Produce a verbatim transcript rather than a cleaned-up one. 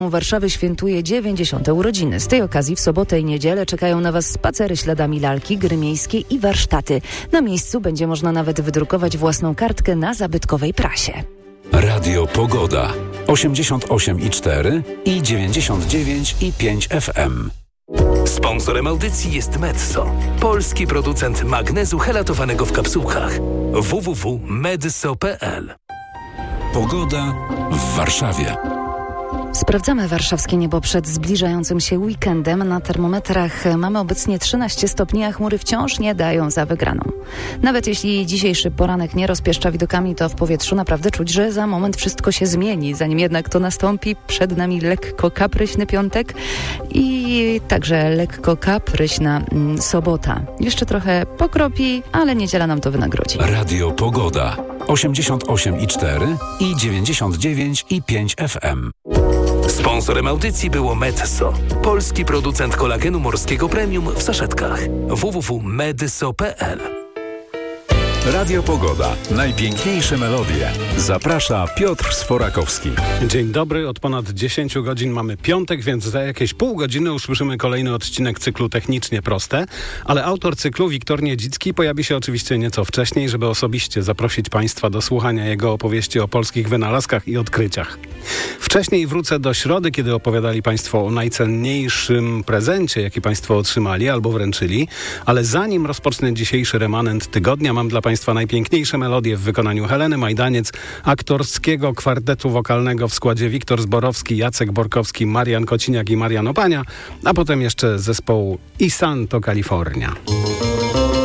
Warszawy świętuje dziewięćdziesiąte urodziny. Z tej okazji w sobotę i niedzielę czekają na Was spacery śladami lalki, gry miejskie i warsztaty. Na miejscu będzie można nawet wydrukować własną kartkę na zabytkowej prasie. Radio Pogoda osiemdziesiąt osiem i cztery i dziewięćdziesiąt dziewięć i pięć F M. Sponsorem audycji jest Medzo, polski producent magnezu helatowanego w kapsułkach. w w w kropka medso kropka p l. Pogoda w Warszawie. Sprawdzamy warszawskie niebo przed zbliżającym się weekendem. Na termometrach mamy obecnie trzynaście stopni, a chmury wciąż nie dają za wygraną. Nawet jeśli dzisiejszy poranek nie rozpieszcza widokami, to w powietrzu naprawdę czuć, że za moment wszystko się zmieni. Zanim jednak to nastąpi, przed nami lekko kapryśny piątek i także lekko kapryśna mm, sobota. Jeszcze trochę pokropi, ale niedziela nam to wynagrodzi. Radio Pogoda osiemdziesiąt osiem i cztery i dziewięćdziesiąt dziewięć i pięć F M. Sponsorem audycji było Medzo, polski producent kolagenu morskiego premium w saszetkach. w w w kropka medso kropka p l. Radio Pogoda. Najpiękniejsze melodie. Zaprasza Piotr Sforakowski. Dzień dobry. Od ponad dziesięciu godzin mamy piątek, więc za jakieś pół godziny usłyszymy kolejny odcinek cyklu Technicznie Proste. Ale autor cyklu, Wiktor Niedzicki, pojawi się oczywiście nieco wcześniej, żeby osobiście zaprosić Państwa do słuchania jego opowieści o polskich wynalazkach i odkryciach. Wcześniej wrócę do środy, kiedy opowiadali Państwo o najcenniejszym prezencie, jaki Państwo otrzymali albo wręczyli. Ale zanim rozpocznę dzisiejszy remanent tygodnia, mam dla Państwa najpiękniejsze melodie w wykonaniu Heleny Majdaniec, aktorskiego kwartetu wokalnego w składzie Wiktor Zborowski, Jacek Borkowski, Marian Kociniak i Marian Opania, a potem jeszcze zespołu I Santo California.